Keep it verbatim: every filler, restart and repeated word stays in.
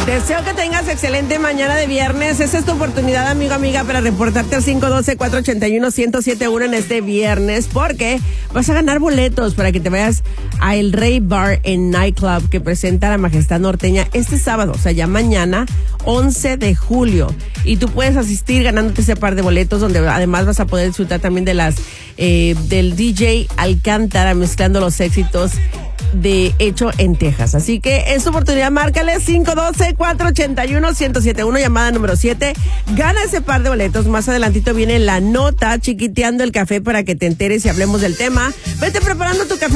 Deseo que tengas excelente mañana de viernes. Esa es tu oportunidad, amigo, amiga, para reportarte al cinco uno dos, cuatro ocho uno, uno cero siete uno en este viernes, porque vas a ganar boletos para que te vayas a El Rey Bar en Nightclub que presenta La Majestad Norteña este sábado, o sea, ya mañana, once de julio. Y tú puedes asistir ganándote ese par de boletos, donde además vas a poder disfrutar también de las eh, del D J Alcántara mezclando los éxitos de Hecho en Texas. Así que es tu oportunidad, márcale cinco uno dos, cuatro ocho uno, uno cero siete uno, llamada número siete. Gana ese par de boletos. Más adelantito viene la nota chiquiteando el café para que te enteres y hablemos del tema. Vete preparando tu café